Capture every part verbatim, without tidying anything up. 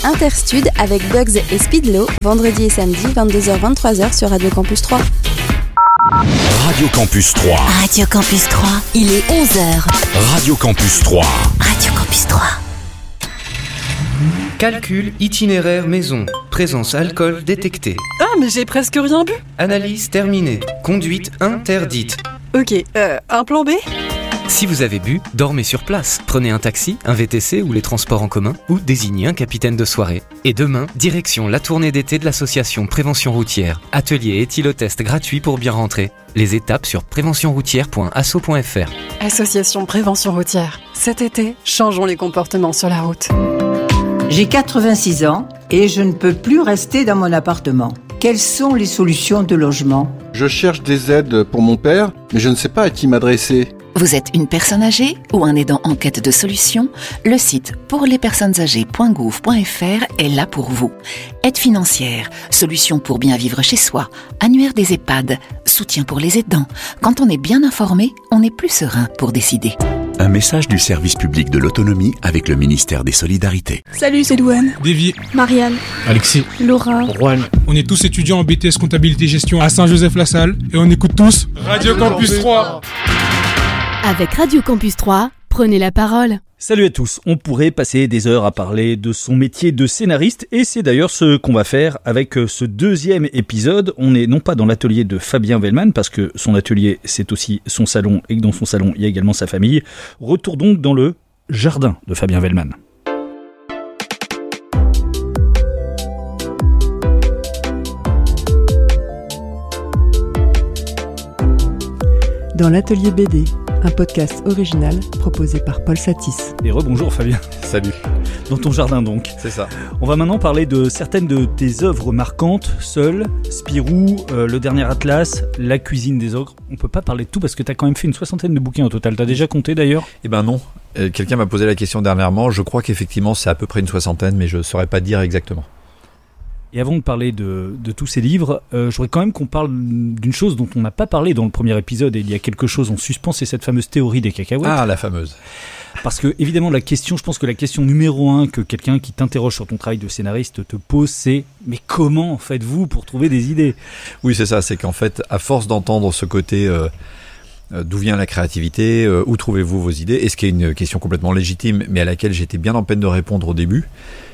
Interstud avec Bugs et Speedlo, vendredi et samedi, vingt-deux heures vingt-trois heures sur Radio Campus trois. Radio Campus trois. Radio Campus trois, il est onze heures. Radio Campus trois. Radio Campus trois. Calcul itinéraire maison. Présence alcool détectée. Ah, mais j'ai presque rien bu. Analyse terminée. Conduite interdite. Ok, euh, un plan B ? Si vous avez bu, dormez sur place. Prenez un taxi, un V T C ou les transports en commun, ou désignez un capitaine de soirée. Et demain, direction la tournée d'été de l'association Prévention Routière. Atelier éthylotest gratuit pour bien rentrer. Les étapes sur prévention routière point asso point f r. Association Prévention Routière. Cet été, changeons les comportements sur la route. J'ai quatre-vingt-six ans et je ne peux plus rester dans mon appartement. Quelles sont les solutions de logement ? Je cherche des aides pour mon père, mais je ne sais pas à qui m'adresser. Vous êtes une personne âgée ou un aidant en quête de solutions ? Le site pour les personnes âgées point gouv point f r est là pour vous. Aide financière, solutions pour bien vivre chez soi, annuaire des EHPAD, soutien pour les aidants. Quand on est bien informé, on est plus serein pour décider. Un message du service public de l'autonomie avec le ministère des Solidarités. Salut, c'est Louane. Davy. Marianne. Alexis. Laura. Juan. On est tous étudiants en B T S comptabilité gestion à Saint-Joseph-la-Salle et on écoute tous Radio Campus trois. Avec Radio Campus trois, prenez la parole. Salut à tous, on pourrait passer des heures à parler de son métier de scénariste et c'est d'ailleurs ce qu'on va faire avec ce deuxième épisode. On est non pas dans l'atelier de Fabien Wellman parce que son atelier c'est aussi son salon et que dans son salon il y a également sa famille. Retour donc dans le jardin de Fabien Wellman. Dans l'atelier B D, un podcast original proposé par Paul Satis. Et rebonjour Fabien. Salut. Dans ton jardin donc. C'est ça. On va maintenant parler de certaines de tes œuvres marquantes, Seul, Spirou, euh, Le Dernier Atlas, La Cuisine des Ogres. On peut pas parler de tout parce que t'as quand même fait une soixantaine de bouquins au total. T'as déjà compté d'ailleurs ? Eh ben non. Euh, quelqu'un m'a posé la question dernièrement. Je crois qu'effectivement c'est à peu près une soixantaine, mais je saurais pas dire exactement. Et avant de parler de, de tous ces livres, euh, je voudrais quand même qu'on parle d'une chose dont on n'a pas parlé dans le premier épisode, et il y a quelque chose en suspens, c'est cette fameuse théorie des cacahuètes. Ah, la fameuse. Parce que, évidemment, la question, je pense que la question numéro un que quelqu'un qui t'interroge sur ton travail de scénariste te pose, c'est « Mais comment faites-vous pour trouver des idées ?» Oui, c'est ça, c'est qu'en fait, à force d'entendre ce côté... Euh d'où vient la créativité, euh, où trouvez-vous vos idées, et ce qui est une question complètement légitime, mais à laquelle j'étais bien en peine de répondre au début.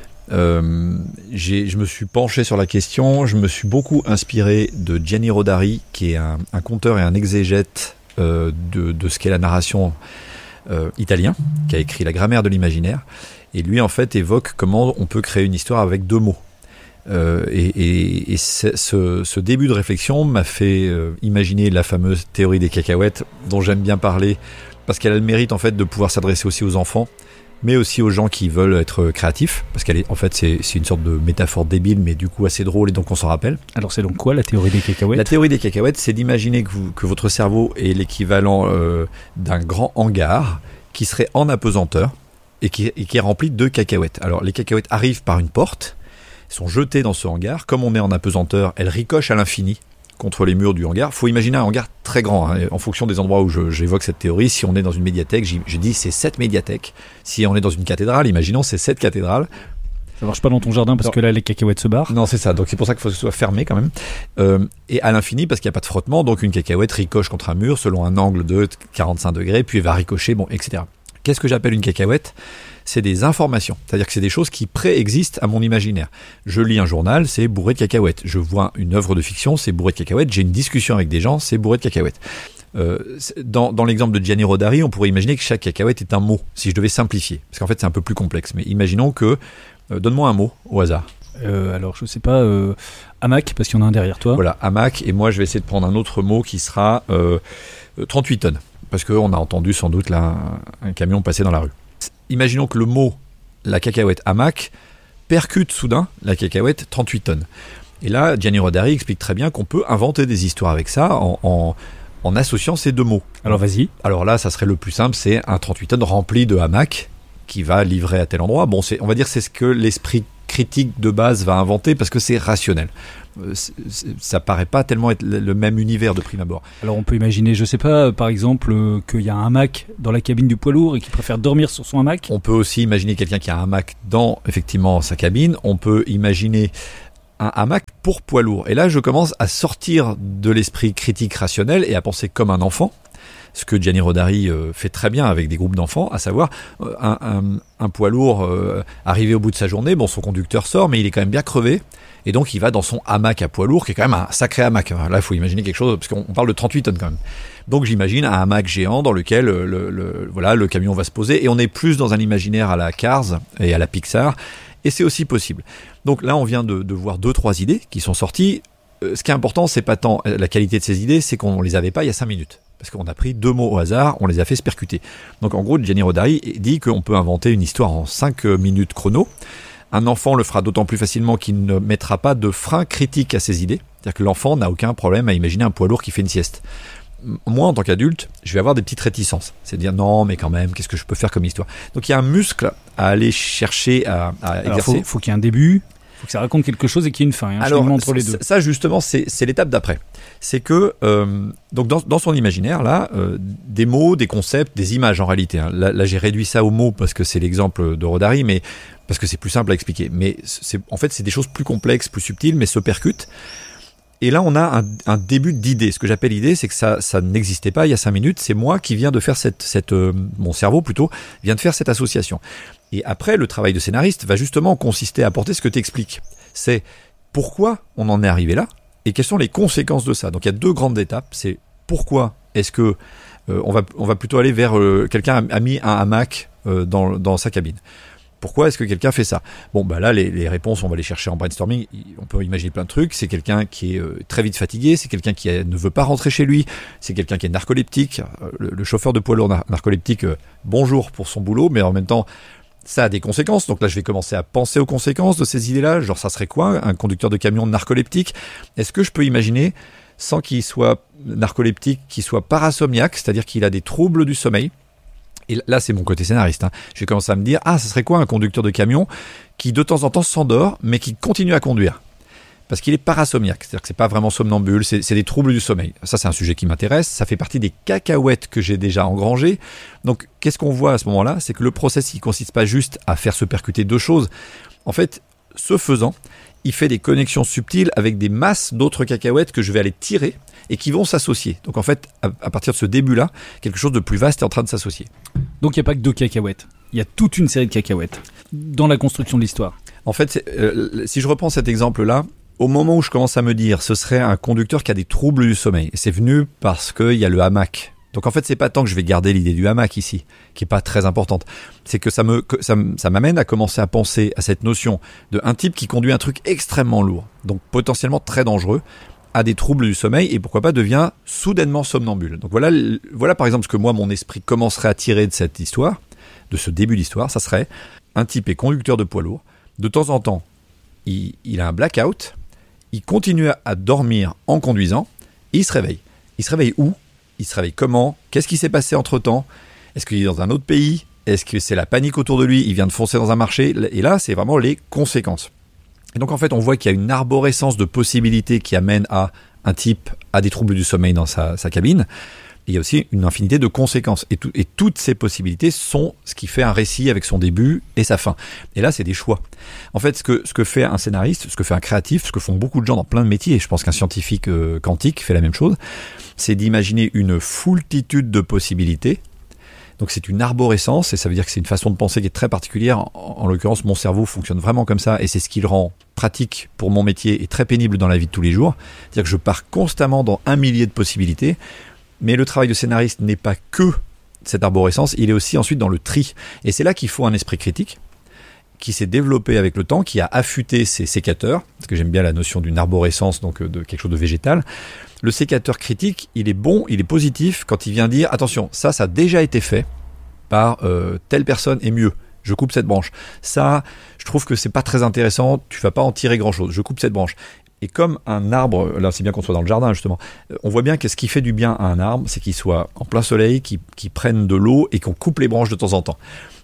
Euh, j'ai, je me suis penché sur la question, je me suis beaucoup inspiré de Gianni Rodari, qui est un, un conteur et un exégète euh, de, de ce qu'est la narration euh, italien, qui a écrit La grammaire de l'imaginaire, et lui en fait évoque comment on peut créer une histoire avec deux mots. Euh, et et, et ce, ce début de réflexion m'a fait euh, imaginer la fameuse théorie des cacahuètes, dont j'aime bien parler, parce qu'elle a le mérite en fait de pouvoir s'adresser aussi aux enfants, mais aussi aux gens qui veulent être créatifs, parce qu'elle est, en fait, c'est, c'est une sorte de métaphore débile, mais du coup assez drôle, et donc on s'en rappelle. Alors c'est donc quoi la théorie des cacahuètes ? La théorie des cacahuètes, c'est d'imaginer que, vous, que votre cerveau est l'équivalent euh, d'un grand hangar qui serait en apesanteur et qui, et qui est rempli de cacahuètes. Alors les cacahuètes arrivent par une porte, sont jetées dans ce hangar. Comme on est en apesanteur, elles ricochent à l'infini contre les murs du hangar. Il faut imaginer un hangar très grand, hein, en fonction des endroits où je, j'évoque cette théorie. Si on est dans une médiathèque, j'ai, j'ai dit c'est sept médiathèques. Si on est dans une cathédrale, imaginons c'est sept cathédrales. Ça marche pas dans ton jardin parce non. que là les cacahuètes se barrent. Non, c'est ça. Donc c'est pour ça qu'il faut que ce soit fermé quand même. Euh, et à l'infini parce qu'il n'y a pas de frottement. Donc une cacahuète ricoche contre un mur selon un angle de quarante-cinq degrés, puis elle va ricocher, bon, et cetera. Qu'est-ce que j'appelle une cacahuète ? C'est des informations. C'est-à-dire que c'est des choses qui préexistent à mon imaginaire. Je lis un journal, c'est bourré de cacahuètes. Je vois une œuvre de fiction, c'est bourré de cacahuètes. J'ai une discussion avec des gens, c'est bourré de cacahuètes. Euh, dans, dans l'exemple de Gianni Rodari, on pourrait imaginer que chaque cacahuète est un mot, si je devais simplifier. Parce qu'en fait, c'est un peu plus complexe. Mais imaginons que... Euh, donne-moi un mot, au hasard. Euh, alors, je sais pas... Euh, hamac, parce qu'il y en a un derrière toi. Voilà, hamac. Et moi, je vais essayer de prendre un autre mot qui sera euh, trente-huit tonnes. Parce qu'on a entendu sans doute là, un, un camion passer dans la rue. Imaginons que le mot, la cacahuète hamac, percute soudain la cacahuète trente-huit tonnes. Et là, Gianni Rodari explique très bien qu'on peut inventer des histoires avec ça en, en, en associant ces deux mots. Alors vas-y. Alors là, ça serait le plus simple, c'est un trente-huit tonnes rempli de hamac qui va livrer à tel endroit. Bon, c'est, on va dire c'est ce que l'esprit critique de base va inventer parce que c'est rationnel. Euh, c'est, c'est, ça paraît pas tellement être le même univers de prime abord. Alors on peut imaginer, je sais pas, par exemple, euh, qu'il y a un hamac dans la cabine du poids lourd et qu'il préfère dormir sur son hamac. On peut aussi imaginer quelqu'un qui a un hamac dans effectivement sa cabine. On peut imaginer un hamac pour poids lourd. Et là, je commence à sortir de l'esprit critique rationnel et à penser comme un enfant. Ce que Gianni Rodari euh, fait très bien avec des groupes d'enfants, à savoir euh, un, un, un poids lourd euh, arrivé au bout de sa journée, bon, son conducteur sort, mais il est quand même bien crevé, et donc il va dans son hamac à poids lourd, qui est quand même un sacré hamac. Là, il faut imaginer quelque chose, parce qu'on parle de trente-huit tonnes quand même. Donc j'imagine un hamac géant dans lequel le, le, le, voilà, le camion va se poser, et on est plus dans un imaginaire à la Cars et à la Pixar, et c'est aussi possible. Donc là, on vient de, de voir deux, trois idées qui sont sorties. Euh, ce qui est important, c'est pas tant la qualité de ces idées, c'est qu'on les avait pas il y a cinq minutes. Parce qu'on a pris deux mots au hasard, on les a fait se percuter. Donc en gros, Gianni Rodari dit qu'on peut inventer une histoire en cinq minutes chrono. Un enfant le fera d'autant plus facilement qu'il ne mettra pas de frein critique à ses idées. C'est-à-dire que l'enfant n'a aucun problème à imaginer un poids lourd qui fait une sieste. Moi, en tant qu'adulte, je vais avoir des petites réticences. C'est de dire non, mais quand même, qu'est-ce que je peux faire comme histoire ? Donc il y a un muscle à aller chercher à, à Alors, exercer. faut, faut qu'il y ait un début, faut que ça raconte quelque chose et qu'il y ait une fin. Un Alors, cheminement entre les deux. Ça, justement, c'est, c'est l'étape d'après. C'est que, euh, donc dans, dans son imaginaire, là, euh, des mots, des concepts, des images en réalité. Hein. Là, là, j'ai réduit ça aux mots parce que c'est l'exemple de Rodari, mais parce que c'est plus simple à expliquer. Mais c'est, en fait, c'est des choses plus complexes, plus subtiles, mais se percutent. Et là, on a un, un début d'idée. Ce que j'appelle idée, c'est que ça, ça n'existait pas il y a cinq minutes. C'est moi qui viens de faire cette, cette euh, mon cerveau plutôt, vient de faire cette association. Et après, le travail de scénariste va justement consister à apporter ce que tu expliques. C'est pourquoi on en est arrivé là et quelles sont les conséquences de ça. Donc il y a deux grandes étapes. C'est pourquoi est-ce que euh, on va on va plutôt aller vers euh, quelqu'un a mis un hamac euh, dans dans sa cabine. Pourquoi est-ce que quelqu'un fait ça ? Bon, bah là, les, les réponses, on va les chercher en brainstorming. On peut imaginer plein de trucs. C'est quelqu'un qui est euh, très vite fatigué. C'est quelqu'un qui a, ne veut pas rentrer chez lui. C'est quelqu'un qui est narcoleptique. Euh, le, le chauffeur de poids lourd nar- narcoleptique, euh, bonjour pour son boulot, mais en même temps, ça a des conséquences. Donc là, je vais commencer à penser aux conséquences de ces idées-là. Genre, ça serait quoi, un conducteur de camion narcoleptique ? Est-ce que je peux imaginer, sans qu'il soit narcoleptique, qu'il soit parasomniaque, c'est-à-dire qu'il a des troubles du sommeil ? Et là, c'est mon côté scénariste. Hein. Je vais commencer à me dire, ah, ça serait quoi un conducteur de camion qui de temps en temps s'endort, mais qui continue à conduire ? Parce qu'il est parasomniaque, c'est-à-dire que c'est pas vraiment somnambule, c'est, c'est des troubles du sommeil. Ça, c'est un sujet qui m'intéresse. Ça fait partie des cacahuètes que j'ai déjà engrangées. Donc, qu'est-ce qu'on voit à ce moment-là ? C'est que le process, il consiste pas juste à faire se percuter deux choses. En fait, ce faisant, il fait des connexions subtiles avec des masses d'autres cacahuètes que je vais aller tirer et qui vont s'associer. Donc en fait, à, à partir de ce début-là, quelque chose de plus vaste est en train de s'associer. Donc il n'y a pas que deux cacahuètes, il y a toute une série de cacahuètes dans la construction de l'histoire. En fait, c'est, euh, si je reprends cet exemple-là, au moment où je commence à me dire ce serait un conducteur qui a des troubles du sommeil, c'est venu parce qu'il y a le hamac. Donc en fait, c'est pas tant que je vais garder l'idée du hamac ici, qui est pas très importante. C'est que ça me, que ça, ça m'amène à commencer à penser à cette notion de un type qui conduit un truc extrêmement lourd, donc potentiellement très dangereux, a des troubles du sommeil et pourquoi pas devient soudainement somnambule. Donc voilà, voilà par exemple ce que moi, mon esprit commencerait à tirer de cette histoire, de ce début d'histoire, ça serait un type est conducteur de poids lourd, de temps en temps, il, il a un blackout, il continue à dormir en conduisant, et il se réveille. Il se réveille où ? Il se réveille comment ? Qu'est-ce qui s'est passé entre-temps ? Est-ce qu'il est dans un autre pays ? Est-ce que c'est la panique autour de lui ? Il vient de foncer dans un marché ? Et là, c'est vraiment les conséquences. Et donc, en fait, on voit qu'il y a une arborescence de possibilités qui amène à un type à des troubles du sommeil dans sa, sa cabine. Et il y a aussi une infinité de conséquences. Et, tout, et toutes ces possibilités sont ce qui fait un récit avec son début et sa fin. Et là, c'est des choix. En fait, ce que, ce que fait un scénariste, ce que fait un créatif, ce que font beaucoup de gens dans plein de métiers, et je pense qu'un scientifique euh, quantique fait la même chose, c'est d'imaginer une foultitude de possibilités. Donc c'est une arborescence, et ça veut dire que c'est une façon de penser qui est très particulière. En, en l'occurrence, mon cerveau fonctionne vraiment comme ça, et c'est ce qui le rend pratique pour mon métier et très pénible dans la vie de tous les jours. C'est-à-dire que je pars constamment dans un millier de possibilités, mais le travail de scénariste n'est pas que cette arborescence, il est aussi ensuite dans le tri. Et c'est là qu'il faut un esprit critique, qui s'est développé avec le temps, qui a affûté ses sécateurs, parce que j'aime bien la notion d'une arborescence, donc de quelque chose de végétal. Le sécateur critique, il est bon, il est positif quand il vient dire « Attention, ça, ça a déjà été fait par euh, telle personne et mieux. Je coupe cette branche. Ça, je trouve que c'est pas très intéressant, tu vas pas en tirer grand-chose. Je coupe cette branche. » Et comme un arbre, là c'est bien qu'on soit dans le jardin justement, on voit bien que ce qui fait du bien à un arbre, c'est qu'il soit en plein soleil, qu'il, qu'il prenne de l'eau et qu'on coupe les branches de temps en temps.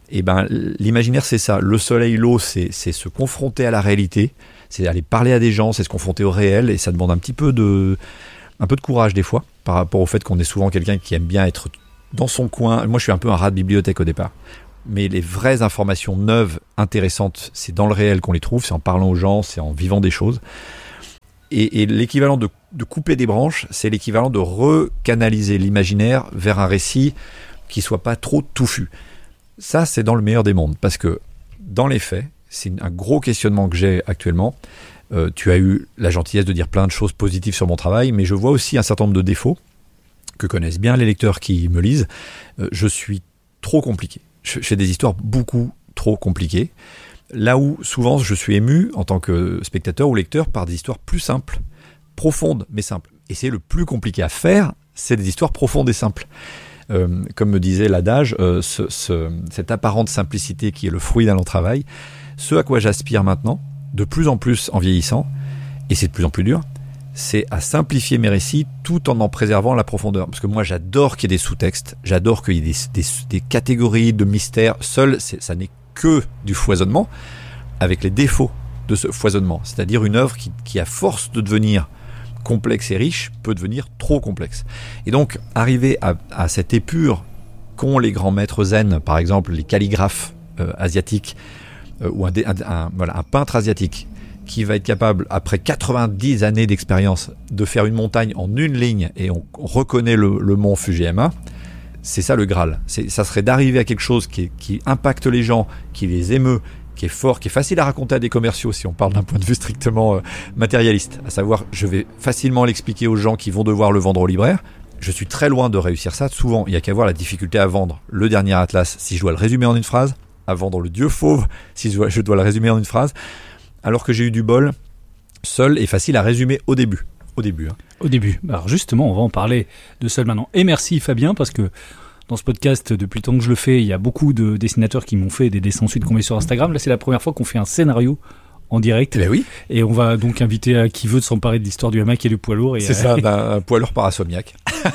Et ben, l'imaginaire, c'est ça. Le soleil, l'eau, c'est, c'est se confronter à la réalité, c'est aller parler à des gens, c'est se confronter au réel, et ça demande un petit peu de, un peu de courage des fois, par rapport au fait qu'on est souvent quelqu'un qui aime bien être dans son coin. Moi, je suis un peu un rat de bibliothèque au départ. Mais les vraies informations neuves, intéressantes, c'est dans le réel qu'on les trouve, c'est en parlant aux gens, c'est en vivant des choses. Et, et l'équivalent de, de couper des branches, c'est l'équivalent de recanaliser l'imaginaire vers un récit qui soit pas trop touffu. Ça, c'est dans le meilleur des mondes, parce que dans les faits, c'est un gros questionnement que j'ai actuellement. Euh, tu as eu la gentillesse de dire plein de choses positives sur mon travail, mais je vois aussi un certain nombre de défauts que connaissent bien les lecteurs qui me lisent. Euh, je suis trop compliqué. Je fais des histoires beaucoup trop compliquées. Là où souvent je suis ému en tant que spectateur ou lecteur par des histoires plus simples, profondes mais simples. Et c'est le plus compliqué à faire, c'est des histoires profondes et simples. Euh, comme me disait l'adage, euh, ce, ce, cette apparente simplicité qui est le fruit d'un long travail, ce à quoi j'aspire maintenant, de plus en plus en vieillissant, et c'est de plus en plus dur, c'est à simplifier mes récits tout en en préservant la profondeur. Parce que moi, j'adore qu'il y ait des sous-textes, j'adore qu'il y ait des, des, des catégories de mystères. Seul, c'est, ça n'est que du foisonnement, avec les défauts de ce foisonnement. C'est-à-dire une œuvre qui, qui à force de devenir complexe et riche, peut devenir trop complexe. Et donc, arriver à, à cette épure qu'ont les grands maîtres zen, par exemple les calligraphes euh, asiatiques, euh, ou un, un, un, voilà, un peintre asiatique, qui va être capable, après quatre-vingt-dix années d'expérience, de faire une montagne en une ligne, et on, on reconnaît le, le mont Fujiyama, c'est ça le Graal. C'est, ça serait d'arriver à quelque chose qui, qui impacte les gens, qui les émeut, qui est fort, qui est facile à raconter à des commerciaux si on parle d'un point de vue strictement euh, matérialiste. À savoir, je vais facilement l'expliquer aux gens qui vont devoir le vendre au libraire. Je suis très loin de réussir ça. Souvent, il n'y a qu'à voir la difficulté à vendre le dernier atlas, si je dois le résumer en une phrase, à vendre le Dieu fauve, si je dois, je dois le résumer en une phrase, alors que j'ai eu du bol, Seul est facile à résumer au début. Au début. Hein. Au début. Alors justement, on va en parler de Seul maintenant. Et merci Fabien, parce que dans ce podcast, depuis le temps que je le fais, il y a beaucoup de dessinateurs qui m'ont fait des dessins ensuite qu'on met sur Instagram. Là, c'est la première fois qu'on fait un scénario en direct. Eh ben oui. Et on va donc inviter à qui veut de s'emparer de l'histoire du hamac et du poids lourd. Et c'est ça, d'un poids lourd parasomniaque.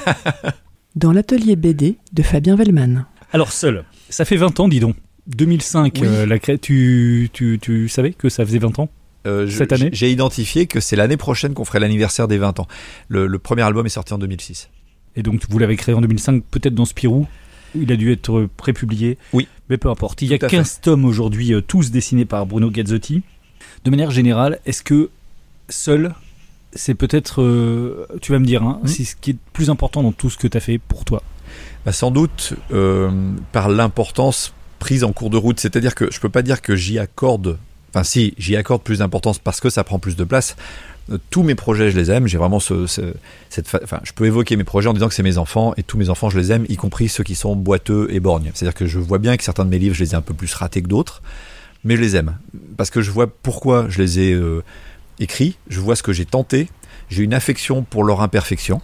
Dans l'atelier B D de Fabien Vellman. Alors Seul, ça fait vingt ans, dis donc. deux mille cinq, oui. euh, la cré... tu, tu, tu savais que ça faisait vingt ans euh, je, cette année? J'ai identifié que c'est l'année prochaine qu'on ferait l'anniversaire des vingt ans. Le, le premier album est sorti en deux mille six. Et donc vous l'avez créé en deux mille cinq, peut-être dans Spirou. Il a dû être prépublié. Oui. Mais peu importe. Il y a quinze tomes aujourd'hui, euh, tous dessinés par Bruno Gazzotti. De manière générale, est-ce que Seul, c'est peut-être, euh, tu vas me dire, hein, mmh. c'est ce qui est le plus important dans tout ce que tu as fait pour toi? Bah, sans doute euh, par l'importance prise en cours de route. C'est-à-dire que je peux pas dire que j'y accorde, enfin si, j'y accorde plus d'importance parce que ça prend plus de place. Euh, tous mes projets, je les aime. J'ai vraiment ce, ce cette, fa... enfin, je peux évoquer mes projets en disant que c'est mes enfants, et tous mes enfants, je les aime, y compris ceux qui sont boiteux et borgnes. C'est-à-dire que je vois bien que certains de mes livres, je les ai un peu plus ratés que d'autres, mais je les aime parce que je vois pourquoi je les ai euh, écrits. Je vois ce que j'ai tenté. J'ai une affection pour leur imperfection,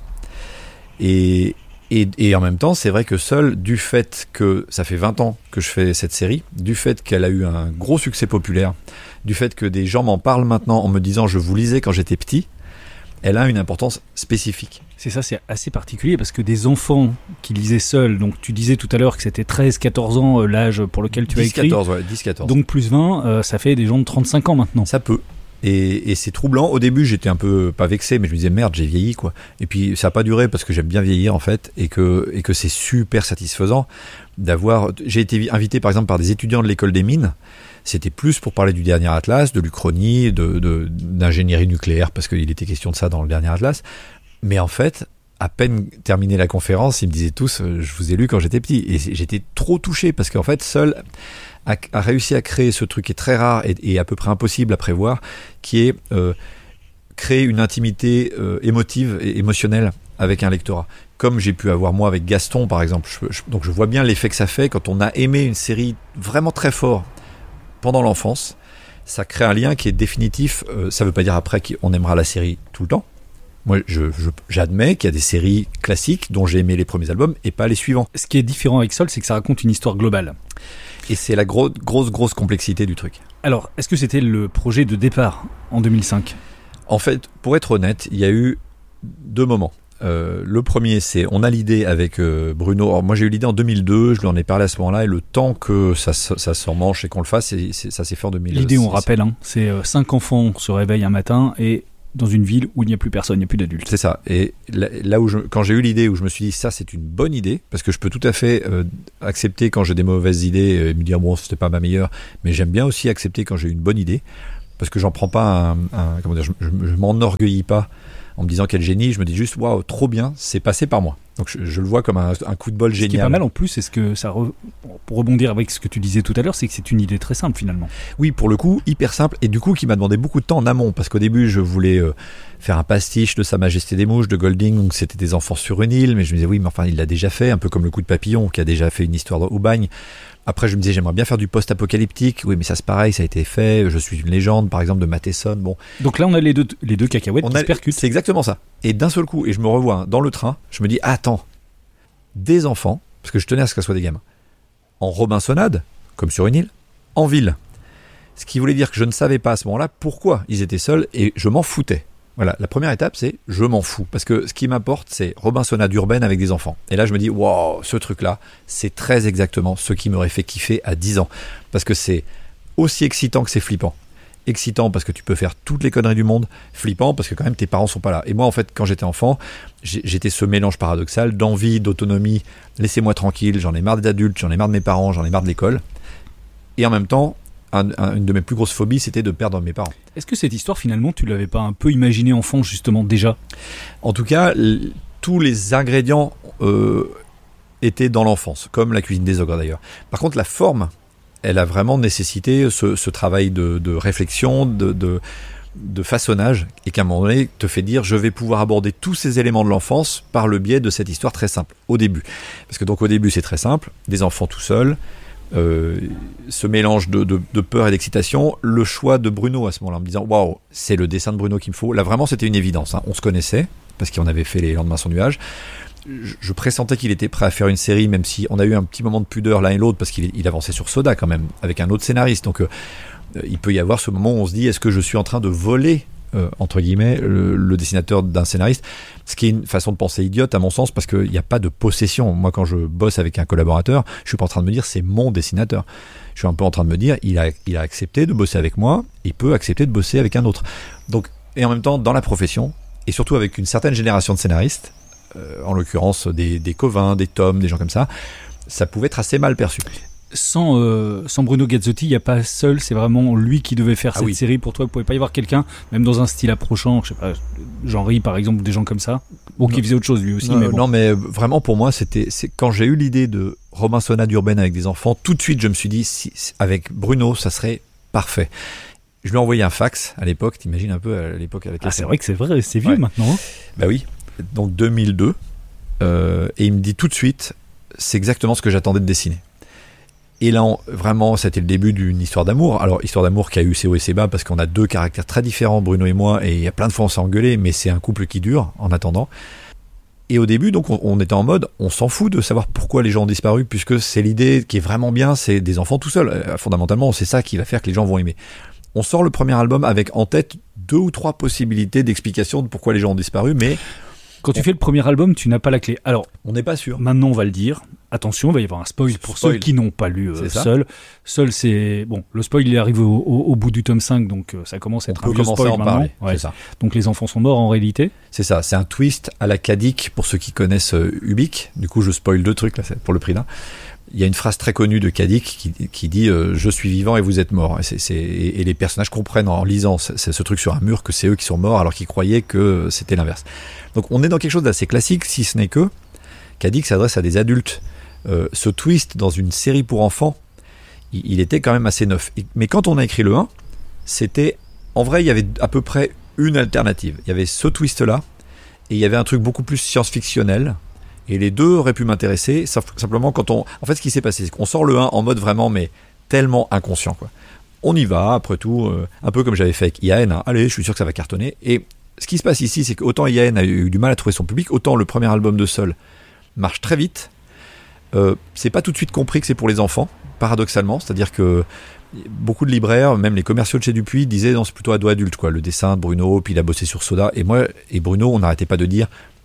et Et, et en même temps, c'est vrai que Seul, du fait que ça fait vingt ans que je fais cette série, du fait qu'elle a eu un gros succès populaire, du fait que des gens m'en parlent maintenant en me disant « je vous lisais quand j'étais petit », elle a une importance spécifique. C'est ça, c'est assez particulier parce que des enfants qui lisaient Seul, donc tu disais tout à l'heure que c'était treize quatorze ans, euh, l'âge pour lequel tu as écrit. dix quatorze, ouais, dix quatorze. Donc plus vingt, euh, ça fait des gens de trente-cinq ans maintenant. Ça peut. Et, et c'est troublant. Au début, j'étais un peu pas vexé, mais je me disais merde, j'ai vieilli quoi. Et puis ça a pas duré parce que j'aime bien vieillir en fait, et que et que c'est super satisfaisant d'avoir. J'ai été invité par exemple par des étudiants de l'école des mines. C'était plus pour parler du dernier atlas, de l'Uchronie, de, de d'ingénierie nucléaire parce qu'il était question de ça dans le dernier atlas. Mais en fait, à peine terminé la conférence, ils me disaient tous, je vous ai lu quand j'étais petit, et j'étais trop touché parce qu'en fait, Seul a, a réussi à créer ce truc qui est très rare et, et à peu près impossible à prévoir, qui est euh, créer une intimité euh, émotive et émotionnelle avec un lectorat, comme j'ai pu avoir moi avec Gaston par exemple. Je, je, donc je vois bien l'effet que ça fait quand on a aimé une série vraiment très fort pendant l'enfance. Ça crée un lien qui est définitif. Euh, ça veut pas dire après qu'on aimera la série tout le temps. Moi, je, je, j'admets qu'il y a des séries classiques dont j'ai aimé les premiers albums et pas les suivants. Ce qui est différent avec Seul, c'est que ça raconte une histoire globale. Et c'est la gros, grosse, grosse complexité du truc. Alors, est-ce que c'était le projet de départ en deux mille cinq ? En fait, pour être honnête, il y a eu deux moments. Euh, le premier, c'est on a l'idée avec euh, Bruno. Alors, moi, j'ai eu l'idée en deux mille deux. Je lui en ai parlé à ce moment-là. Et le temps que ça, ça s'en mange et qu'on le fasse, c'est, c'est, ça s'est fait en deux mille deux. L'idée, on rappelle, hein, c'est euh, cinq enfants se réveillent un matin et dans une ville où il n'y a plus personne, il n'y a plus d'adultes. C'est ça. Et là, là où je, quand j'ai eu l'idée, où je me suis dit ça, c'est une bonne idée, parce que je peux tout à fait euh, accepter quand j'ai des mauvaises idées et me dire bon, c'était pas ma meilleure, mais j'aime bien aussi accepter quand j'ai une bonne idée, parce que j'en prends pas un, un comment dire, je, je, je m'enorgueillis pas en me disant quel génie, je me dis juste waouh, trop bien, c'est passé par moi. Donc je, je le vois comme un, un coup de bol génial. Ce qui est pas mal en plus, c'est ce que ça re... pour rebondir avec ce que tu disais tout à l'heure, c'est que c'est une idée très simple finalement. Oui, pour le coup, hyper simple, et du coup qui m'a demandé beaucoup de temps en amont, parce qu'au début je voulais euh, faire un pastiche de Sa Majesté des Mouches de Golding, donc c'était des enfants sur une île, mais je me disais oui, mais enfin il l'a déjà fait, un peu comme le coup de papillon qui a déjà fait une histoire au bagne. Après, je me disais, j'aimerais bien faire du post-apocalyptique. Oui, mais ça, c'est pareil, ça a été fait. Je suis une légende, par exemple, de Matheson. Bon. Donc là, on a les deux, les deux cacahuètes on qui a, se percutent. C'est exactement ça. Et d'un seul coup, et je me revois hein, dans le train, je me dis, attends, des enfants, parce que je tenais à ce que ce soit des gamins, en Robinsonade, comme sur une île, en ville. Ce qui voulait dire que je ne savais pas à ce moment-là pourquoi ils étaient seuls et je m'en foutais. Voilà, la première étape, c'est je m'en fous. Parce que ce qui m'importe, c'est Robinsonade urbaine avec des enfants. Et là, je me dis, wow, ce truc-là, c'est très exactement ce qui m'aurait fait kiffer à dix ans. Parce que c'est aussi excitant que c'est flippant. Excitant parce que tu peux faire toutes les conneries du monde. Flippant parce que quand même tes parents sont pas là. Et moi, en fait, quand j'étais enfant, j'étais ce mélange paradoxal d'envie, d'autonomie. Laissez-moi tranquille, j'en ai marre des adultes, j'en ai marre de mes parents, j'en ai marre de l'école. Et en même temps, Un, un, une de mes plus grosses phobies, c'était de perdre mes parents. Est-ce que cette histoire, finalement, tu l'avais pas un peu imaginée enfant, justement, déjà ? En tout cas, l- tous les ingrédients euh, étaient dans l'enfance, comme la cuisine des ogres d'ailleurs. Par contre, la forme, elle a vraiment nécessité ce, ce travail de, de réflexion, de, de, de façonnage, et qu'à un moment donné, te fait dire, je vais pouvoir aborder tous ces éléments de l'enfance par le biais de cette histoire très simple, au début. Parce que donc au début, c'est très simple, des enfants tout seuls, Euh, ce mélange de, de, de peur et d'excitation, le choix de Bruno à ce moment-là, en me disant waouh, c'est le dessin de Bruno qu'il me faut. Là vraiment c'était une évidence, hein. On se connaissait parce qu'on avait fait les lendemains sans nuages. Je, je pressentais qu'il était prêt à faire une série, même si on a eu un petit moment de pudeur l'un et l'autre parce qu'il il avançait sur Soda quand même avec un autre scénariste. Donc euh, il peut y avoir ce moment où on se dit est-ce que je suis en train de voler Euh, entre guillemets, le, le dessinateur d'un scénariste, ce qui est une façon de penser idiote à mon sens, parce qu'il n'y a pas de possession. Moi, quand je bosse avec un collaborateur, je suis pas en train de me dire c'est mon dessinateur. Je suis un peu en train de me dire il a, il a accepté de bosser avec moi, il peut accepter de bosser avec un autre. Donc, et en même temps, dans la profession, et surtout avec une certaine génération de scénaristes, euh, en l'occurrence des, des Covin, des Tom, des gens comme ça, ça pouvait être assez mal perçu. Sans, euh, sans Bruno Gazzotti, il n'y a pas seul, c'est vraiment lui qui devait faire ah cette oui. série. Pour toi, il ne pouvait pas y avoir quelqu'un, même dans un style approchant, je sais pas, Jean-Ry par exemple, des gens comme ça, bon, qui faisait autre chose lui aussi. Non, mais, bon. non, mais vraiment pour moi, c'était c'est, quand j'ai eu l'idée de Robinsonade urbaine avec des enfants, tout de suite je me suis dit, si, avec Bruno, ça serait parfait. Je lui ai envoyé un fax à l'époque, t'imagines un peu à l'époque avec Ah, c'est vrai que c'est vrai, c'est vieux ouais. maintenant. Hein. Bah oui, donc deux mille deux, euh, et il me dit tout de suite, c'est exactement ce que j'attendais de dessiner. Et là, on, vraiment, c'était le début d'une histoire d'amour. Alors, histoire d'amour qui a eu ses hauts et ses bas parce qu'on a deux caractères très différents, Bruno et moi, et il y a plein de fois on s'est engueulé, mais c'est un couple qui dure en attendant. Et au début, donc, on, on était en mode, on s'en fout de savoir pourquoi les gens ont disparu, puisque c'est l'idée qui est vraiment bien, c'est des enfants tout seuls. Euh, fondamentalement, c'est ça qui va faire que les gens vont aimer. On sort le premier album avec en tête deux ou trois possibilités d'explication de pourquoi les gens ont disparu, mais... Quand tu fais le premier album, tu n'as pas la clé. Alors, on n'est pas sûr. Maintenant, on va le dire. Attention, il va y avoir un spoil pour spoil. Ceux qui n'ont pas lu euh, Seul. Seul, c'est... Bon, le spoil, il arrive au, au, au bout du tome cinq, donc euh, ça commence à être on un vieux spoil à en maintenant. Parler. Ouais. C'est ça. Donc les enfants sont morts en réalité. C'est ça, c'est un twist à la Kadik, pour ceux qui connaissent euh, Ubik. Du coup, je spoil deux trucs, là, pour le prix d'un. Il y a une phrase très connue de Kadik qui, qui dit euh, « Je suis vivant et vous êtes mort ». Et, c'est, c'est, et les personnages comprennent en lisant ce, ce truc sur un mur que c'est eux qui sont morts alors qu'ils croyaient que c'était l'inverse. Donc on est dans quelque chose d'assez classique, si ce n'est que Kadik s'adresse à des adultes. Euh, ce twist dans une série pour enfants, il, il était quand même assez neuf. Et, mais quand on a écrit le un, c'était... En vrai, il y avait à peu près une alternative. Il y avait ce twist-là, et il y avait un truc beaucoup plus science-fictionnel. Et les deux auraient pu m'intéresser, simplement quand on... En fait, ce qui s'est passé, c'est qu'on sort le un en mode vraiment, mais tellement inconscient, quoi. On y va, après tout, euh, un peu comme j'avais fait avec I A N. Hein. Allez, je suis sûr que ça va cartonner. Et ce qui se passe ici, c'est qu'autant I A N a eu du mal à trouver son public, autant le premier album de Seul marche très vite. Euh, c'est pas tout de suite compris que c'est pour les enfants, paradoxalement. C'est-à-dire que beaucoup de libraires, même les commerciaux de chez Dupuis, disaient non, c'est plutôt ado adulte, quoi. Le dessin de Bruno, puis il a bossé sur Soda. Et moi et Bruno, on n'arrêtait pas de dire...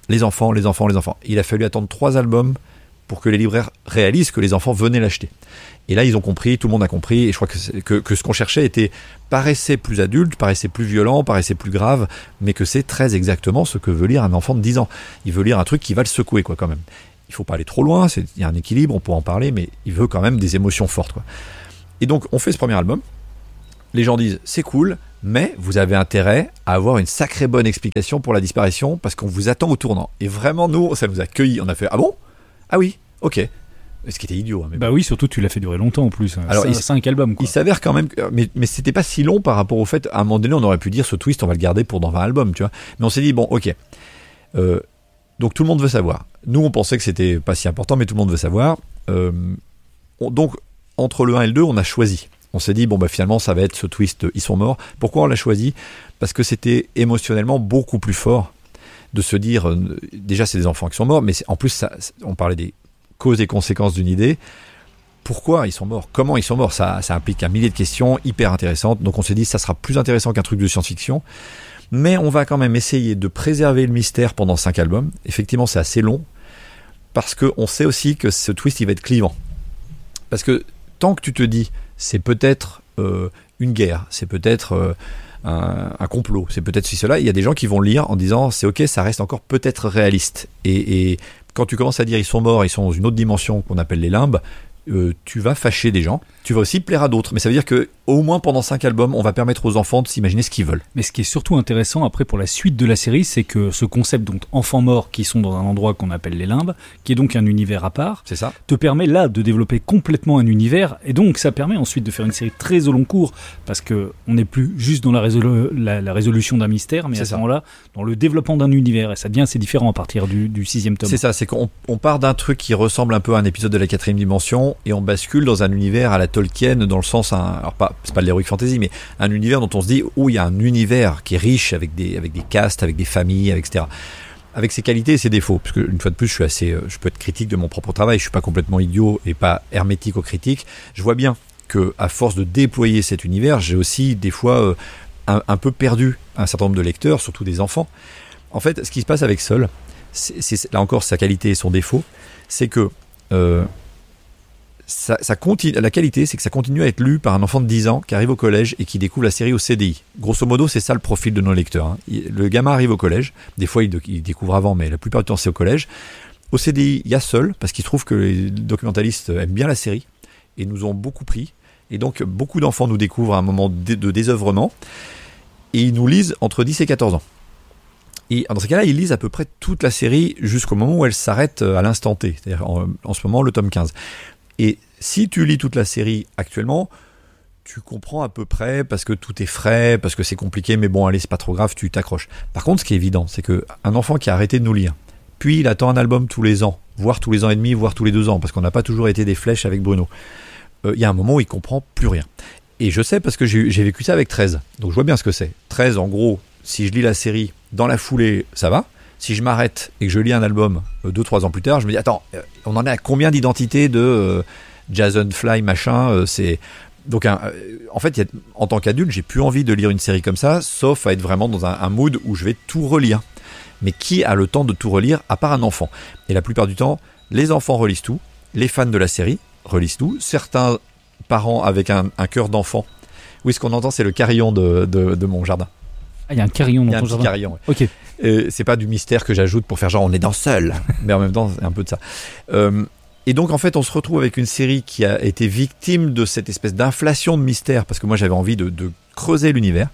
les enfants, les enfants, les enfants. Il a fallu attendre trois albums pour que les libraires réalisent que les enfants venaient l'acheter. Et là, ils ont compris, tout le monde a compris, et je crois que, que, que ce qu'on cherchait était, paraissait plus adulte, paraissait plus violent, paraissait plus grave, mais que c'est très exactement ce que veut lire un enfant de dix ans. Il veut lire un truc qui va le secouer, quoi, quand même. Il faut pas aller trop loin, il y a un équilibre, on pourra en parler, mais il veut quand même des émotions fortes, quoi. Et donc, on fait ce premier album. Les gens disent, c'est cool, mais vous avez intérêt à avoir une sacrée bonne explication pour la disparition, parce qu'on vous attend au tournant. Et vraiment, nous, ça nous a cueillis. On a fait, ah bon ? Ah oui, ok. Ce qui était idiot. Hein, mais bah bon. Oui, surtout tu l'as fait durer longtemps en plus. Alors, c'est cinq albums. Quoi. Il s'avère quand même, que, mais, mais c'était pas si long par rapport au fait, à un moment donné, on aurait pu dire ce twist, on va le garder pour dans vingt albums, tu vois. Mais on s'est dit, bon, ok. Euh, donc tout le monde veut savoir. Nous, on pensait que c'était pas si important, mais tout le monde veut savoir. Euh, on, donc, entre le un et le deux, on a choisi. On s'est dit, bon, bah finalement, ça va être ce twist, ils sont morts. Pourquoi on l'a choisi ? Parce que c'était émotionnellement beaucoup plus fort de se dire, euh, déjà, c'est des enfants qui sont morts, mais en plus, ça, on parlait des causes et conséquences d'une idée. Pourquoi ils sont morts ? Comment ils sont morts ? ça, ça implique un millier de questions hyper intéressantes. Donc on s'est dit ça sera plus intéressant qu'un truc de science-fiction. Mais on va quand même essayer de préserver le mystère pendant cinq albums. Effectivement, c'est assez long. Parce qu'on sait aussi que ce twist, il va être clivant. Parce que tant que tu te dis, c'est peut-être euh, une guerre, c'est peut-être euh, un, un complot, c'est peut-être ceci, cela, il y a des gens qui vont le lire en disant, c'est ok, ça reste encore peut-être réaliste. Et... et quand tu commences à dire ils sont morts, ils sont dans une autre dimension qu'on appelle les limbes, euh, tu vas fâcher des gens. Tu vas aussi plaire à d'autres. Mais ça veut dire que au moins pendant cinq albums, on va permettre aux enfants de s'imaginer ce qu'ils veulent. Mais ce qui est surtout intéressant après pour la suite de la série, c'est que ce concept donc enfants morts qui sont dans un endroit qu'on appelle les limbes, qui est donc un univers à part, c'est ça, te permet là de développer complètement un univers. Et donc ça permet ensuite de faire une série très au long cours, parce que on n'est plus juste dans la, résolu- la, la résolution d'un mystère, mais c'est à ce moment-là dans le développement d'un univers. Et ça devient assez différent à partir du, du sixième tome. C'est ça, c'est qu'on on part d'un truc qui ressemble un peu à un épisode de la quatrième dimension et on bascule dans un univers à la Tolkien, dans le sens, un, alors pas, c'est pas de l'heroic fantasy, mais un univers dont on se dit, oh, il y a un univers qui est riche avec des, avec des castes, avec des familles, avec, et cetera. Avec ses qualités et ses défauts, parce que une fois de plus, je suis assez, je peux être critique de mon propre travail, je suis pas complètement idiot et pas hermétique aux critiques. Je vois bien que à force de déployer cet univers, j'ai aussi des fois euh, un, un peu perdu un certain nombre de lecteurs, surtout des enfants. En fait, ce qui se passe avec Seul, c'est, c'est là encore sa qualité et son défaut, c'est que euh, Ça, ça continue, la qualité, c'est que ça continue à être lu par un enfant de dix ans qui arrive au collège et qui découvre la série au C D I. Grosso modo, c'est ça le profil de nos lecteurs. Hein. Le gamin arrive au collège, des fois il, il découvre avant, mais la plupart du temps c'est au collège. Au C D I, il y a Seul, parce qu'il trouve que les documentalistes aiment bien la série et nous ont beaucoup pris. Et donc beaucoup d'enfants nous découvrent à un moment de, de désœuvrement et ils nous lisent entre dix et quatorze ans. Et dans ce cas-là, ils lisent à peu près toute la série jusqu'au moment où elle s'arrête à l'instant T, c'est-à-dire en, en ce moment le tome quinze. Et si tu lis toute la série actuellement, tu comprends à peu près parce que tout est frais, parce que c'est compliqué, mais bon, allez, c'est pas trop grave, tu t'accroches. Par contre, ce qui est évident, c'est qu'un enfant qui a arrêté de nous lire, puis il attend un album tous les ans, voire tous les ans et demi, voire tous les deux ans, parce qu'on n'a pas toujours été des flèches avec Bruno, il euh, y a un moment où il comprend plus rien. Et je sais parce que j'ai, j'ai vécu ça avec treize, donc je vois bien ce que c'est. treize, en gros, si je lis la série dans la foulée, ça va. Si je m'arrête et que je lis un album euh, deux trois ans plus tard, je me dis attends, euh, on en est à combien d'identités de euh, Jason Fly machin euh, c'est donc un, euh, en fait, y a, en tant qu'adulte, j'ai plus envie de lire une série comme ça, sauf à être vraiment dans un, un mood où je vais tout relire. Mais qui a le temps de tout relire à part un enfant ? Et la plupart du temps, les enfants relisent tout, les fans de la série relisent tout, certains parents avec un, un cœur d'enfant. Oui, ce qu'on entend, c'est le carillon de, de, de mon jardin. Ah, il y a un carillon dans ton jardin. Il y a un petit carillon. Ouais. Ok. Euh, c'est pas du mystère que j'ajoute pour faire genre on est dans Seul, mais en même temps c'est un peu de ça. Euh, et donc en fait on se retrouve avec une série qui a été victime de cette espèce d'inflation de mystère parce que moi j'avais envie de, de creuser l'univers.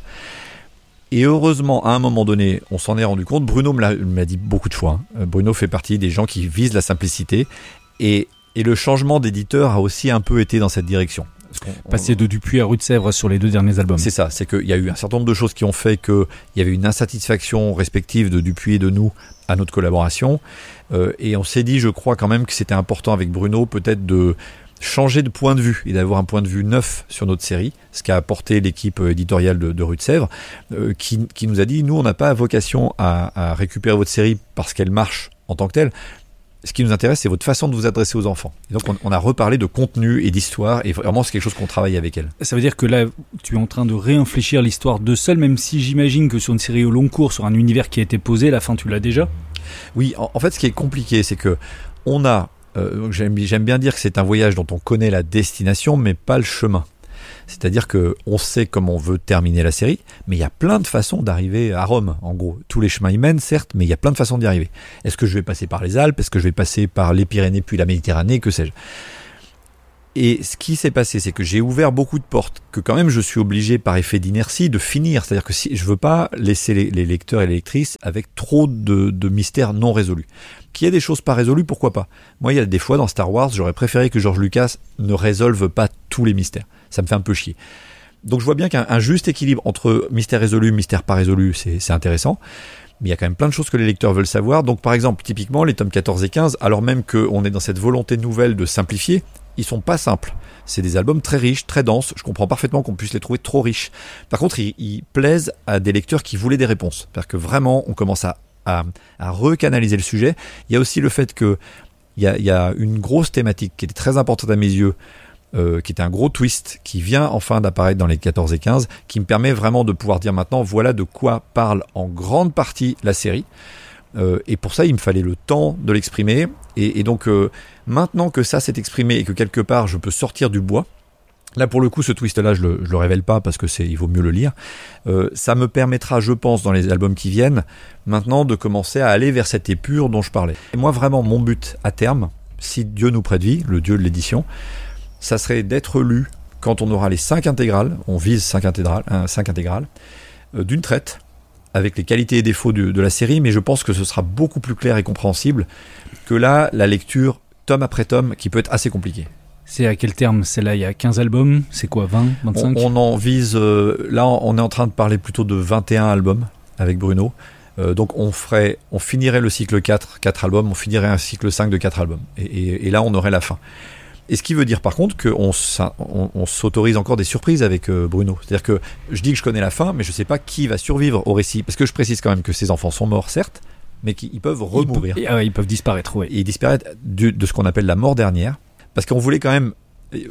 Et heureusement à un moment donné on s'en est rendu compte. Bruno me l'a, me l'a dit beaucoup de fois. Hein. Bruno fait partie des gens qui visent la simplicité et, et le changement d'éditeur a aussi un peu été dans cette direction. Passer de Dupuis à Rue de Sèvres sur les deux derniers albums. C'est ça, c'est qu'il y a eu un certain nombre de choses qui ont fait qu'il y avait une insatisfaction respective de Dupuis et de nous à notre collaboration. Euh, et on s'est dit, je crois quand même que c'était important avec Bruno, peut-être de changer de point de vue et d'avoir un point de vue neuf sur notre série, ce qu'a apporté l'équipe éditoriale de, de Rue de Sèvres, euh, qui, qui nous a dit, nous on n'a pas vocation à, à récupérer votre série parce qu'elle marche en tant que telle. Ce qui nous intéresse, c'est votre façon de vous adresser aux enfants. Et donc, on, on a reparlé de contenu et d'histoire, et vraiment, c'est quelque chose qu'on travaille avec elle. Ça veut dire que là, tu es en train de réinfléchir l'histoire de Seul, même si j'imagine que sur une série au long cours, sur un univers qui a été posé, la fin, tu l'as déjà ? Oui, en, en fait, ce qui est compliqué, c'est que on a, euh, j'aime, j'aime bien dire que c'est un voyage dont on connaît la destination, mais pas le chemin. C'est-à-dire qu'on sait comment on veut terminer la série, mais il y a plein de façons d'arriver à Rome, en gros. Tous les chemins y mènent, certes, mais il y a plein de façons d'y arriver. Est-ce que je vais passer par les Alpes ? Est-ce que je vais passer par les Pyrénées puis la Méditerranée ? Que sais-je ? Et ce qui s'est passé, c'est que j'ai ouvert beaucoup de portes, que quand même je suis obligé par effet d'inertie de finir. C'est-à-dire que si je veux pas laisser les, les lecteurs et les lectrices avec trop de, de mystères non résolus. Qu'il y ait des choses pas résolues, pourquoi pas ? Moi, il y a des fois dans Star Wars, j'aurais préféré que George Lucas ne résolve pas tous les mystères. Ça me fait un peu chier. Donc je vois bien qu'un un juste équilibre entre mystère résolu, mystère pas résolu, c'est, c'est intéressant. Mais il y a quand même plein de choses que les lecteurs veulent savoir. Donc par exemple, typiquement, les tomes quatorze et quinze, alors même qu'on est dans cette volonté nouvelle de simplifier, ils sont pas simples. C'est des albums très riches, très denses. Je comprends parfaitement qu'on puisse les trouver trop riches. Par contre, ils, ils plaisent à des lecteurs qui voulaient des réponses. C'est-à-dire que vraiment, on commence à, à, à recanaliser le sujet. Il y a aussi le fait que il y a, il y a une grosse thématique qui était très importante à mes yeux, Euh, qui était un gros twist qui vient enfin d'apparaître dans les quatorze et quinze, qui me permet vraiment de pouvoir dire maintenant voilà de quoi parle en grande partie la série, euh, et pour ça il me fallait le temps de l'exprimer, et, et donc euh, maintenant que ça s'est exprimé et que quelque part je peux sortir du bois, là pour le coup ce twist là je le, je le révèle pas parce que c'est, il vaut mieux le lire, euh, ça me permettra je pense dans les albums qui viennent maintenant de commencer à aller vers cette épure dont je parlais. Et moi vraiment mon but à terme, si Dieu nous prête vie, le Dieu de l'édition, ça serait d'être lu quand on aura les cinq intégrales, on vise cinq intégrales, hein, cinq intégrales euh, d'une traite, avec les qualités et défauts de, de la série, mais je pense que ce sera beaucoup plus clair et compréhensible que là, la lecture tome après tome, qui peut être assez compliquée. C'est à quel terme ? C'est là, il y a quinze albums, c'est quoi, vingt, vingt-cinq ? On, on en vise, euh, là on est en train de parler plutôt de vingt et un albums avec Bruno, euh, donc on ferait, on finirait le cycle quatre, quatre albums, on finirait un cycle cinq de quatre albums, et, et, et là on aurait la fin. Et ce qui veut dire par contre qu'on on, on s'autorise encore des surprises avec euh, Bruno. C'est-à-dire que je dis que je connais la fin, mais je ne sais pas qui va survivre au récit. Parce que je précise quand même que ces enfants sont morts, certes, mais qu'ils peuvent remourir. Ils, pe- ils peuvent disparaître, oui. Et ils disparaissent du, de ce qu'on appelle la mort dernière. Parce qu'on voulait quand même...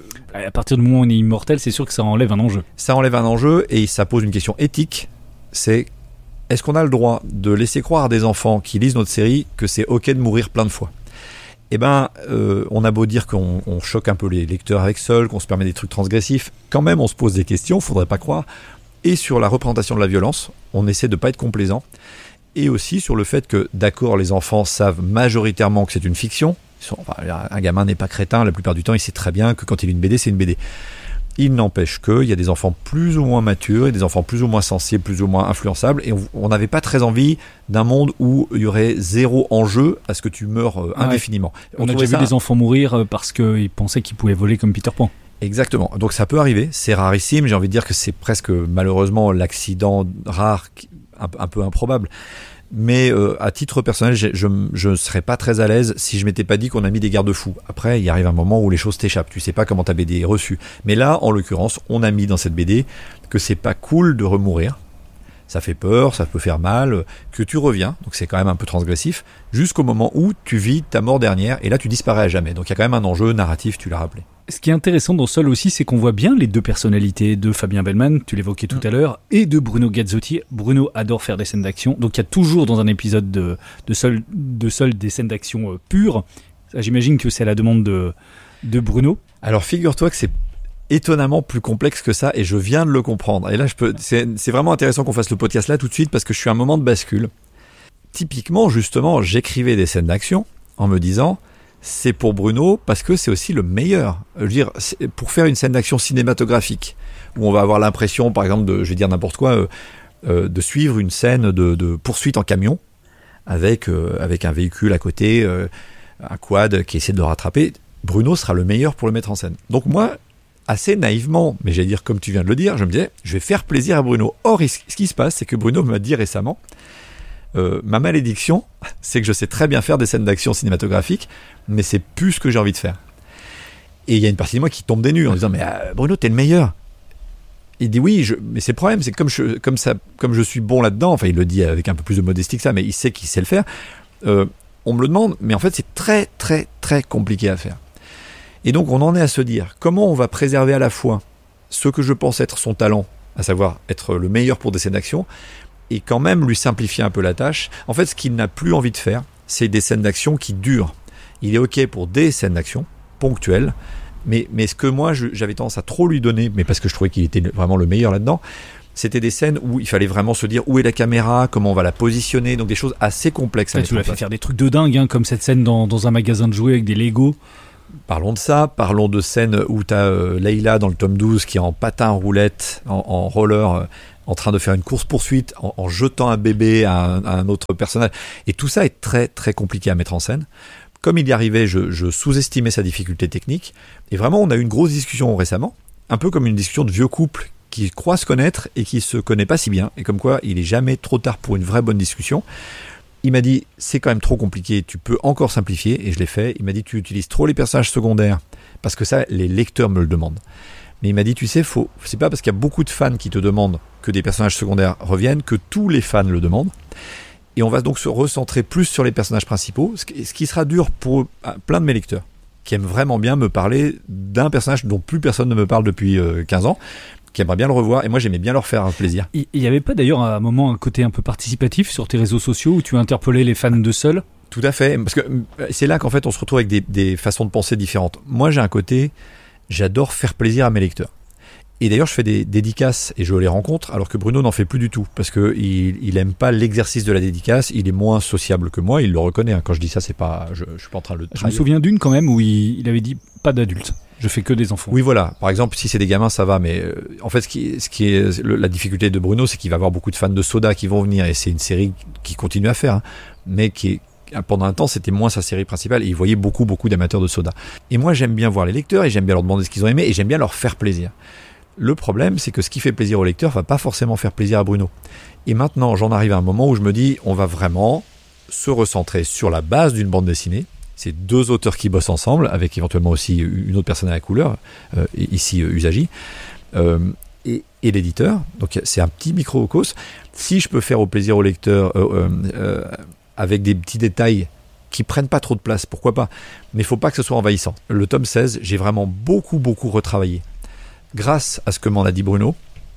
À partir du moment où on est immortel, c'est sûr que ça enlève un enjeu. Ça enlève un enjeu et ça pose une question éthique. C'est, est-ce qu'on a le droit de laisser croire à des enfants qui lisent notre série que c'est ok de mourir plein de fois ? Eh ben, euh, on a beau dire qu'on on choque un peu les lecteurs avec Seul, qu'on se permet des trucs transgressifs, quand même on se pose des questions, faudrait pas croire. Et sur la représentation de la violence, on essaie de pas être complaisant. Et aussi sur le fait que, d'accord, les enfants savent majoritairement que c'est une fiction. Ils sont, enfin, un gamin n'est pas crétin, la plupart du temps il sait très bien que quand il lit une B D, c'est une B D. Il n'empêche qu'il y a des enfants plus ou moins matures et des enfants plus ou moins sensibles, plus ou moins influençables. Et on n'avait pas très envie d'un monde où il y aurait zéro enjeu à ce que tu meurs euh, indéfiniment. Ouais. On, on a déjà vu des enfants mourir parce qu'ils pensaient qu'ils pouvaient voler comme Peter Pan. Exactement. Donc ça peut arriver, c'est rarissime. J'ai envie de dire que c'est presque malheureusement l'accident rare, un, un peu improbable. Mais euh, à titre personnel, je ne serais pas très à l'aise si je m'étais pas dit qu'on a mis des garde-fous. Après, il arrive un moment où les choses t'échappent. Tu sais pas comment ta B D est reçue. Mais là, en l'occurrence, on a mis dans cette B D que c'est pas cool de remourir. Ça fait peur, ça peut faire mal, que tu reviens, donc c'est quand même un peu transgressif, jusqu'au moment où tu vis ta mort dernière, et là tu disparais à jamais. Donc il y a quand même un enjeu narratif, tu l'as rappelé. Ce qui est intéressant dans Seul aussi, c'est qu'on voit bien les deux personnalités de Fabien Bellman, tu l'évoquais tout mmh. à l'heure, et de Bruno Gazzotti. Bruno adore faire des scènes d'action, donc il y a toujours dans un épisode de, de, Seul, de Seul des scènes d'action euh, pures. Ça, j'imagine que c'est à la demande de, de Bruno. Alors figure-toi que c'est étonnamment plus complexe que ça, et je viens de le comprendre. Et là, je peux, c'est, c'est vraiment intéressant qu'on fasse le podcast là tout de suite, parce que je suis à un moment de bascule. Typiquement, justement, j'écrivais des scènes d'action en me disant... c'est pour Bruno parce que c'est aussi le meilleur. Je veux dire, pour faire une scène d'action cinématographique où on va avoir l'impression, par exemple, de, je vais dire n'importe quoi, euh, euh, de suivre une scène de, de poursuite en camion avec euh, avec un véhicule à côté, euh, un quad qui essaie de le rattraper. Bruno sera le meilleur pour le mettre en scène. Donc moi, assez naïvement, mais j'allais dire comme tu viens de le dire, je me disais, je vais faire plaisir à Bruno. Or, ce qui se passe, c'est que Bruno m'a dit récemment. Euh, ma malédiction, c'est que je sais très bien faire des scènes d'action cinématographiques, mais c'est plus ce que j'ai envie de faire. Et il y a une partie de moi qui tombe des nues en disant mais euh, Bruno, t'es le meilleur. Il dit oui, je... mais c'est le problème, c'est que comme je, comme, ça, comme je suis bon là-dedans, enfin il le dit avec un peu plus de modestie que ça, mais il sait qu'il sait le faire, euh, on me le demande, mais en fait c'est très très très compliqué à faire. Et donc on en est à se dire comment on va préserver à la fois ce que je pense être son talent, à savoir être le meilleur pour des scènes d'action, et quand même lui simplifier un peu la tâche. En fait, ce qu'il n'a plus envie de faire, c'est des scènes d'action qui durent. Il est OK pour des scènes d'action ponctuelles, mais, mais ce que moi, je, j'avais tendance à trop lui donner, mais parce que je trouvais qu'il était vraiment le meilleur là-dedans, c'était des scènes où il fallait vraiment se dire où est la caméra, comment on va la positionner, donc des choses assez complexes. Ouais, tu l'as fait faire des trucs de dingue, hein, comme cette scène dans, dans un magasin de jouets avec des Lego. Parlons de ça, parlons de scènes où tu as euh, Leila dans le tome douze qui est en patin roulette, en, en roller, euh, en train de faire une course-poursuite, en, en jetant un bébé à un, à un autre personnage. Et tout ça est très très compliqué à mettre en scène. Comme il y arrivait, je, je sous-estimais sa difficulté technique. Et vraiment, on a eu une grosse discussion récemment, un peu comme une discussion de vieux couple qui croient se connaître et qui se connaît pas si bien. Et comme quoi, il est jamais trop tard pour une vraie bonne discussion. Il m'a dit, c'est quand même trop compliqué, tu peux encore simplifier, et je l'ai fait. Il m'a dit, tu utilises trop les personnages secondaires, parce que ça, les lecteurs me le demandent. Mais il m'a dit, tu sais, faut, c'est pas parce qu'il y a beaucoup de fans qui te demandent que des personnages secondaires reviennent, que tous les fans le demandent. Et on va donc se recentrer plus sur les personnages principaux, ce qui sera dur pour plein de mes lecteurs, qui aiment vraiment bien me parler d'un personnage dont plus personne ne me parle depuis quinze ans, qui aimeraient bien le revoir, et moi j'aimais bien leur faire un plaisir. Il n'y avait pas d'ailleurs à un moment un côté un peu participatif sur tes réseaux sociaux où tu interpellais les fans de Seul ? Tout à fait, parce que c'est là qu'en fait on se retrouve avec des, des façons de penser différentes. Moi j'ai un côté, j'adore faire plaisir à mes lecteurs. Et d'ailleurs je fais des dédicaces et je les rencontre, alors que Bruno n'en fait plus du tout, parce qu'il il aime pas l'exercice de la dédicace, il est moins sociable que moi, il le reconnaît. Hein. Quand je dis ça, c'est pas, je, je suis pas en train de le trahir. Je me souviens d'une quand même où il, il avait dit pas d'adultes. Je fais que des enfants. Oui, voilà. Par exemple, si c'est des gamins, ça va. Mais euh, en fait, ce qui, ce qui est le, la difficulté de Bruno, c'est qu'il va avoir beaucoup de fans de soda qui vont venir. Et c'est une série qui continue à faire, hein, mais qui est, pendant un temps, c'était moins sa série principale. Et il voyait beaucoup, beaucoup d'amateurs de soda. Et moi, j'aime bien voir les lecteurs et j'aime bien leur demander ce qu'ils ont aimé et j'aime bien leur faire plaisir. Le problème, c'est que ce qui fait plaisir aux lecteurs va pas forcément faire plaisir à Bruno. Et maintenant, j'en arrive à un moment où je me dis, on va vraiment se recentrer sur la base d'une bande dessinée. C'est deux auteurs qui bossent ensemble, avec éventuellement aussi une autre personne à la couleur, euh, ici euh, Usagi, euh, et, et l'éditeur. Donc c'est un petit microcosme. Si je peux faire au plaisir au lecteur euh, euh, avec des petits détails qui prennent pas trop de place, pourquoi pas. Mais il faut pas que ce soit envahissant. Le tome seize, j'ai vraiment beaucoup, beaucoup retravaillé. Grâce à ce que m'en a dit Bruno,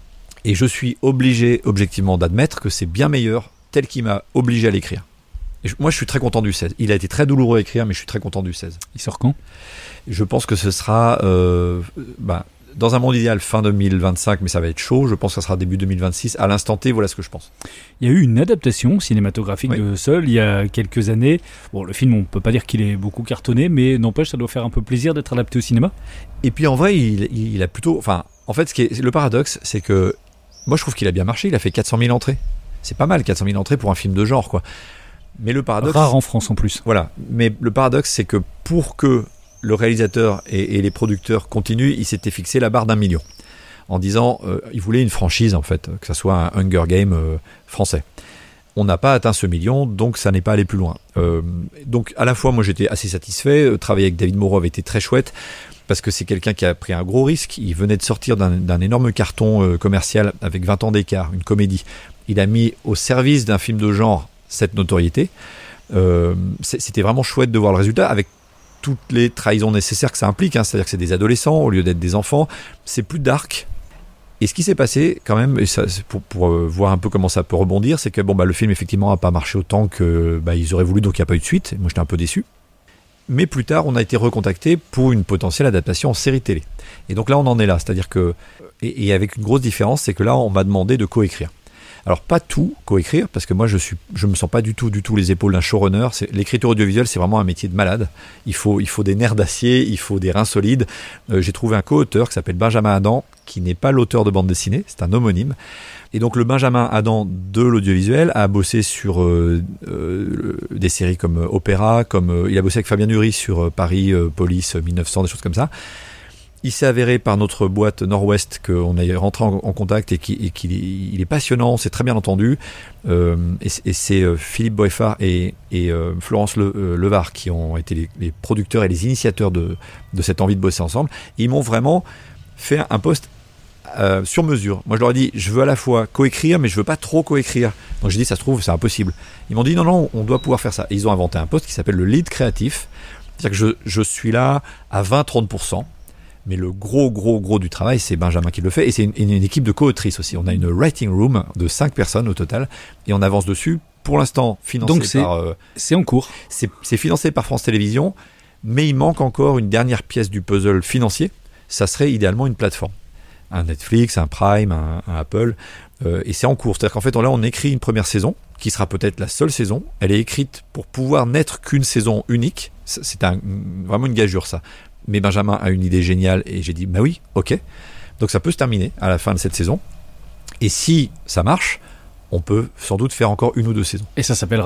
et je suis obligé, objectivement, d'admettre que c'est bien meilleur tel qu'il m'a obligé à l'écrire. Et je, moi, je suis très content du seize. Il a été très douloureux à écrire, mais je suis très content du seize. Il sort quand ? Je pense que ce sera, euh, bah, dans un monde idéal, fin deux mille vingt-cinq, mais ça va être chaud. Je pense que ça sera début deux mille vingt-six. À l'instant T, voilà ce que je pense. Il y a eu une adaptation cinématographique oui. de Seul il y a quelques années. Bon, le film, on peut pas dire qu'il est beaucoup cartonné, mais n'empêche, ça doit faire un peu plaisir d'être adapté au cinéma. Et puis en vrai, il, il a plutôt, enfin, en fait, ce qui est le paradoxe, c'est que moi, je trouve qu'il a bien marché. Il a fait quatre cent mille entrées. C'est pas mal, quatre cent mille entrées pour un film de genre, quoi. Mais le paradoxe, rare en France en plus. Voilà. Mais le paradoxe, c'est que pour que le réalisateur et, et les producteurs continuent, il s'était fixé la barre d'un million, en disant, euh, il voulait une franchise en fait, que ça soit un Hunger Game euh, français. On n'a pas atteint ce million, donc ça n'est pas allé plus loin. Euh, donc à la fois, moi j'étais assez satisfait. Euh, travailler avec David Moreau avait été très chouette parce que c'est quelqu'un qui a pris un gros risque. Il venait de sortir d'un, d'un énorme carton euh, commercial avec vingt ans d'écart, une comédie. Il a mis au service d'un film de genre cette notoriété. Euh, c'était vraiment chouette de voir le résultat avec toutes les trahisons nécessaires que ça implique, hein. C'est-à-dire que c'est des adolescents au lieu d'être des enfants, c'est plus dark. Et ce qui s'est passé quand même, et ça, pour, pour euh, voir un peu comment ça peut rebondir, c'est que bon, bah, le film effectivement n'a pas marché autant que bah, ils auraient voulu, donc il n'y a pas eu de suite. Moi j'étais un peu déçu. Mais plus tard, on a été recontacté pour une potentielle adaptation en série télé. Et donc là, on en est là, c'est-à-dire que, et, et avec une grosse différence, c'est que là, on m'a demandé de coécrire. Alors pas tout coécrire, parce que moi je suis, je me sens pas du tout, du tout les épaules d'un showrunner. C'est, l'écriture audiovisuelle, c'est vraiment un métier de malade. Il faut, il faut des nerfs d'acier, il faut des reins solides. Euh, j'ai trouvé un co-auteur qui s'appelle Benjamin Adam, qui n'est pas l'auteur de bande dessinée, c'est un homonyme. Et donc le Benjamin Adam de l'audiovisuel a bossé sur euh, euh, des séries comme euh, Opéra, comme euh, il a bossé avec Fabien Nury sur euh, Paris, euh, Police, mille neuf cents, des choses comme ça. Il s'est avéré par notre boîte Nord-Ouest qu'on est rentré en, en contact et qu'il, et qu'il est, il est passionnant, c'est très bien entendu. Euh, et, et c'est euh, Philippe Boeffard et, et euh, Florence Le, euh, Levar qui ont été les, les producteurs et les initiateurs de, de cette envie de bosser ensemble. Et ils m'ont vraiment fait un poste euh, sur mesure. Moi, je leur ai dit, je veux à la fois coécrire, mais je veux pas trop coécrire. Donc j'ai dit, ça se trouve, c'est impossible. Ils m'ont dit, non, non, on doit pouvoir faire ça. Et ils ont inventé un poste qui s'appelle le lead créatif. C'est-à-dire que je, je suis là à vingt à trente pour cent. Mais le gros, gros, gros du travail, c'est Benjamin qui le fait. Et c'est une, une équipe de co-autrices aussi. On a une writing room de cinq personnes au total. Et on avance dessus. Pour l'instant, financé Donc c'est, par... Euh, c'est en cours. C'est, c'est financé par France Télévisions. Mais il manque encore une dernière pièce du puzzle financier. Ça serait idéalement une plateforme. Un Netflix, un Prime, un, un Apple. Euh, et c'est en cours. C'est-à-dire qu'en fait, là, on écrit une première saison, qui sera peut-être la seule saison. Elle est écrite pour pouvoir n'être qu'une saison unique. C'est un, vraiment une gageure, ça. Mais Benjamin a une idée géniale et j'ai dit, bah oui, ok. Donc ça peut se terminer à la fin de cette saison. Et si ça marche, on peut sans doute faire encore une ou deux saisons. Et ça s'appelle